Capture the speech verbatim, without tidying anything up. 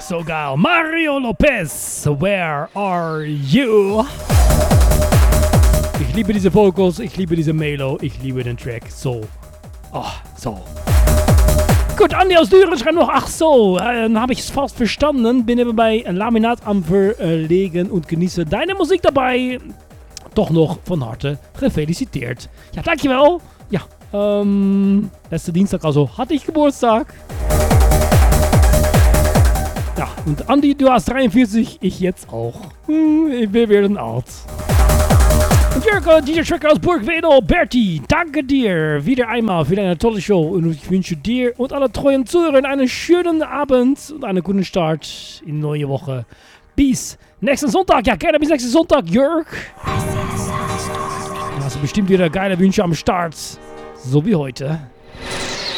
so geil. Mario Lopez, where are you? Ich liebe diese Vocals, ich liebe diese Melo, ich liebe den Track. So. Oh, so. Gut, Andi aus Düren schreibt noch, ach so, äh, dann habe ich es fast verstanden. Bin eben bei Laminat am Verlegen und genieße deine Musik dabei. Doch noch von harte gefeliciteerd. Ja, dankjewel. Ja, ähm, letzte Dienstag also hatte ich Geburtstag. Ja, und Andi, du hast dreiundvierzig, ich jetzt auch. Hm, wir werden alt. Und Jörg, D J Tracker aus Burgwedel, Berti, danke dir wieder einmal für deine tolle Show. Und ich wünsche dir und alle treuen Zuhörern einen schönen Abend und einen guten Start in die neue Woche. Bis nächsten Sonntag. Ja, gerne bis nächsten Sonntag, Jörg. Da hast du bestimmt wieder geile Wünsche am Start. So wie heute.